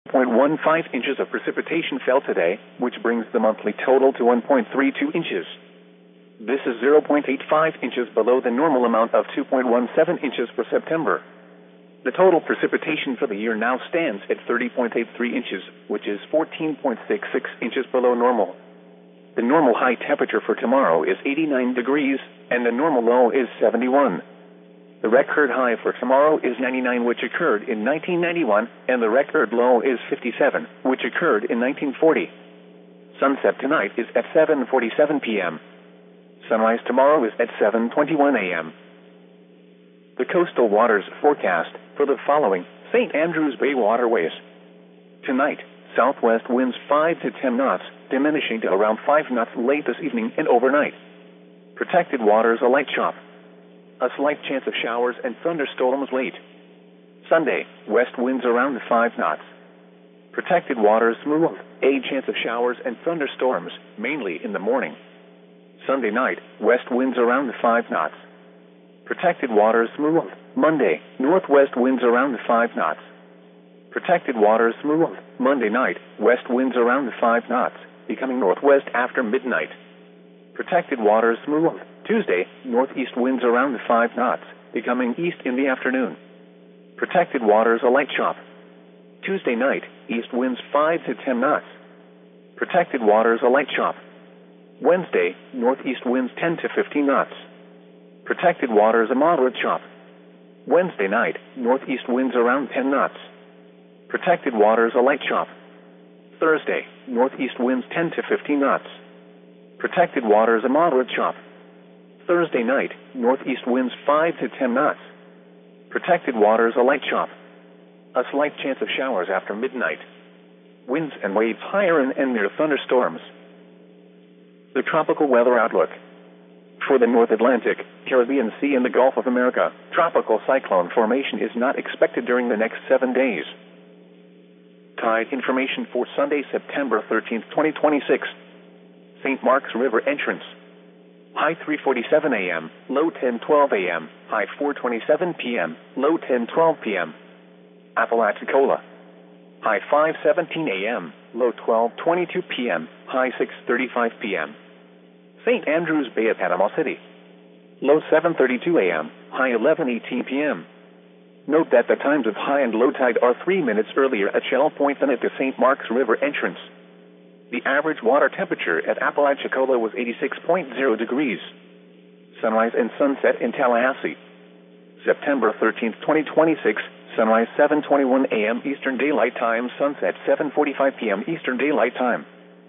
0.15 inches of precipitation fell today, which brings the monthly total to 1.32 inches. This is 0.85 inches below the normal amount of 2.17 inches for September. The total precipitation for the year now stands at 30.83 inches, which is 14.66 inches below normal. The normal high temperature for tomorrow is 89 degrees, and the normal low is 71. The record high for tomorrow is 99, which occurred in 1991, and the record low is 57, which occurred in 1940. Sunset tonight is at 7:47 p.m. Sunrise tomorrow is at 7:21 a.m. The coastal waters forecast for the following St. Andrews Bay waterways. Tonight, southwest winds 5 to 10 knots, diminishing to around 5 knots late this evening and overnight. Protected waters a light chop. A slight chance of showers and thunderstorms late. Sunday, west winds around 5 knots. Protected waters smooth, a chance of showers and thunderstorms, mainly in the morning. Sunday night, west winds around 5 knots. Protected waters smooth. Monday, northwest winds around 5 knots. Protected waters smooth. Monday night, west winds around 5 knots, becoming northwest after midnight. Protected waters smooth. Tuesday, northeast winds around 5 knots, becoming east in the afternoon. Protected waters a light chop. Tuesday night, east winds 5 to 10 knots. Protected waters a light chop. Wednesday, northeast winds 10 to 15 knots. Protected waters a moderate chop. Wednesday night, northeast winds around 10 knots. Protected waters a light chop. Thursday, northeast winds 10 to 15 knots. Protected waters a moderate chop. Thursday night, northeast winds 5 to 10 knots. Protected waters a light chop. A slight chance of showers after midnight. Winds and waves higher and near thunderstorms. The tropical weather outlook. For the North Atlantic, Caribbean Sea, and the Gulf of America, tropical cyclone formation is not expected during the next 7 days. Tide information for Sunday, September 13th, 2026. St. Mark's River entrance. High 3:47 a.m., low 10:12 a.m., high 4:27 p.m., low 10:12 p.m. Apalachicola. High 5:17 a.m., low 12:22 p.m., high 6:35 p.m. St. Andrews Bay at Panama City. Low 7:32 a.m., high 11:18 p.m. Note that the times of high and low tide are 3 minutes earlier at Shell Point than at the St. Mark's River entrance. The average water temperature at Apalachicola was 86.0 degrees. Sunrise and sunset in Tallahassee. September 13th, 2026, sunrise 7:21 a.m. Eastern Daylight Time, sunset 7:45 p.m. Eastern Daylight Time.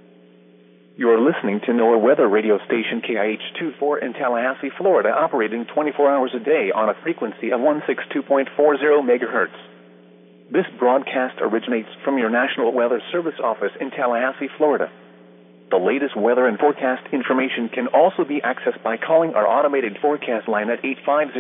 You are listening to NOAA weather radio station KIH-24 in Tallahassee, Florida, operating 24 hours a day on a frequency of 162.40 megahertz. This broadcast originates from your National Weather Service office in Tallahassee, Florida. The latest weather and forecast information can also be accessed by calling our automated forecast line at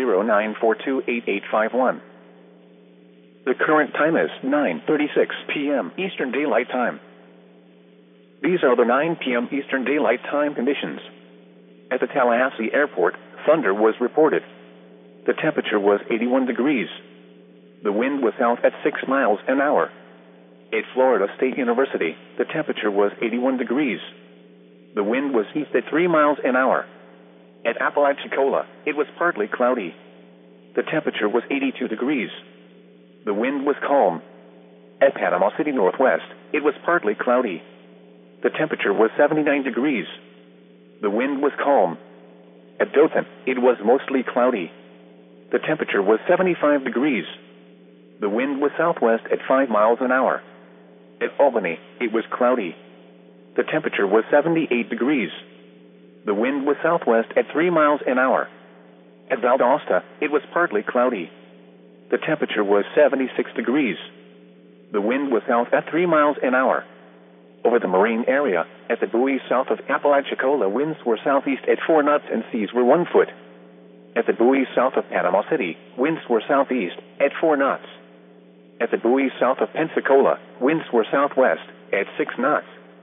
850-942-8851. The current time is 9:36 p.m. Eastern Daylight Time. These are the 9 p.m. Eastern Daylight Time conditions. At the Tallahassee Airport, thunder was reported. The temperature was 81 degrees. The wind was south at 6 miles an hour. At Florida State University, the temperature was 81 degrees. The wind was east at 3 miles an hour. At Apalachicola, it was partly cloudy. The temperature was 82 degrees. The wind was calm. At Panama City Northwest, it was partly cloudy. The temperature was 79 degrees. The wind was calm. At Dothan, it was mostly cloudy. The temperature was 75 degrees. The wind was southwest at 5 miles an hour. At Albany, it was cloudy. The temperature was 78 degrees. The wind was southwest at 3 miles an hour. At Valdosta, it was partly cloudy. The temperature was 76 degrees. The wind was south at 3 miles an hour. Over the marine area, at the buoys south of Apalachicola, winds were southeast at 4 knots and seas were 1 foot. At the buoys south of Panama City, winds were southeast at 4 knots. At the buoys south of Pensacola, winds were southwest at 6 knots.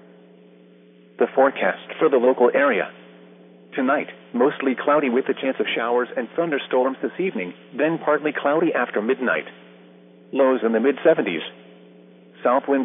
The forecast for the local area. Tonight, mostly cloudy with a chance of showers and thunderstorms this evening, then partly cloudy after midnight. Lows in the mid-70s. South wind